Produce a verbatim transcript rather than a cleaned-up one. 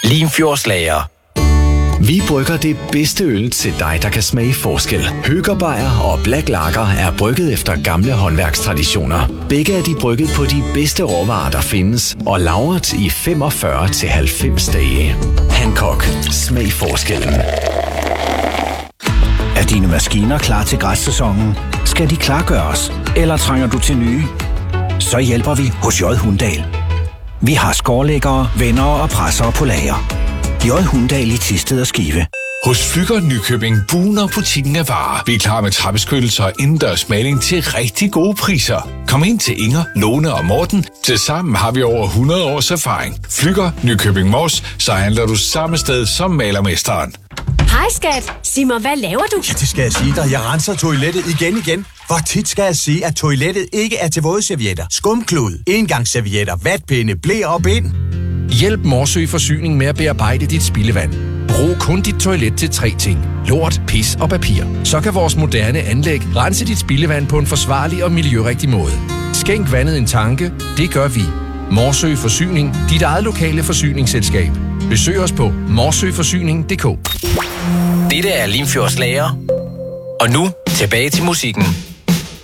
Limfjordslager. Vi brygger det bedste øl til dig, der kan smage forskel. Høgerbejer og Black Lager er brygget efter gamle håndværkstraditioner. Begge er de brygget på de bedste råvarer, der findes, og lagret i femogfyrre til halvfems dage. Hancock. Smag forskellen. Er dine maskiner klar til græssæsonen? Skal de klargøres? Eller trænger du til nye? Så hjælper vi hos J. Hundal. Vi har skårlæggere, vendere og pressere på lager. J. Hundal i Thisted og Skive. Hos Flügger Nykøbing buner butikken af varer. Vi er klar med trappeskyttelser og indendørs maling til rigtig gode priser. Kom ind til Inger, Lone og Morten. Tilsammen har vi over hundrede års erfaring. Flügger Nykøbing Mors, så handler du samme sted som malermesteren. Hej skat, sig mig, hvad laver du? Ja, det skal jeg sige dig. Jeg renser toilettet igen igen. Hvor tit skal jeg sige, at toilettet ikke er til vådservietter, skumklud, engangsservietter, vatpinde, bleer og bind? Hjælp Morsø Forsyning med at bearbejde dit spildevand. Brug kun dit toilet til tre ting. Lort, pis og papir. Så kan vores moderne anlæg rense dit spildevand på en forsvarlig og miljørigtig måde. Skænk vandet en tanke. Det gør vi. Morsø Forsyning. Dit eget lokale forsyningsselskab. Besøg os på morsøforsyning punktum d k. Dette er Limfjordslager. Og nu tilbage til musikken.